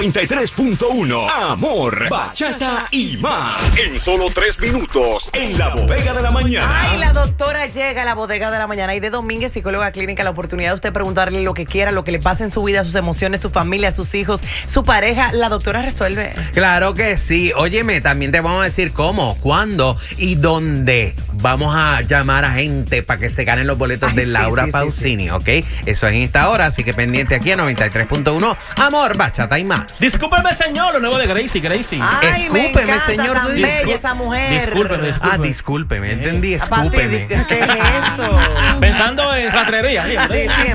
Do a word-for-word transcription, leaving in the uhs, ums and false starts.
noventa y tres punto uno. Amor, bachata y más. En solo tres minutos, en la bodega de la mañana. Ay, la doctora llega a la bodega de la mañana. Y de Domínguez, psicóloga clínica, la oportunidad de usted preguntarle lo que quiera, lo que le pase en su vida, sus emociones, su familia, sus hijos, su pareja. La doctora resuelve. Claro que sí. Óyeme, también te vamos a decir cómo, cuándo y dónde vamos a llamar a gente para que se ganen los boletos Ay, de sí, Laura sí, Pausini, sí, sí. ¿ok? Eso es en esta hora, así que pendiente aquí a noventa y tres punto uno. Amor, bachata y más. Discúlpeme, señor, lo nuevo de Gracie, Gracie. Ay, me Escúpeme, encanta señor, tan discul- bella esa mujer. Discúlpeme, discúlpeme. Ah, discúlpeme, entendí, Aparte, escúpeme. ¿qué es eso? Pensando en rastrería. Sí, sí,